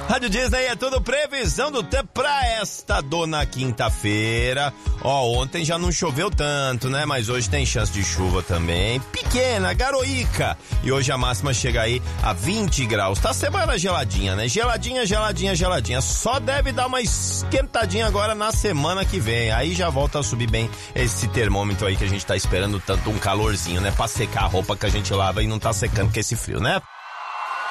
Rádio Disney é tudo previsão do tempo pra esta dona quinta-feira. Ontem já não choveu tanto, né? Mas hoje tem chance de chuva também. Pequena, garoica. E hoje a máxima chega aí a 20 graus. Tá semana geladinha, né? Geladinha. Só deve dar uma esquentadinha agora na semana que vem. Aí já volta a subir bem esse termômetro aí que a gente tá esperando tanto, um calorzinho, né? Pra secar a roupa que a gente lava e não tá secando com esse frio, né?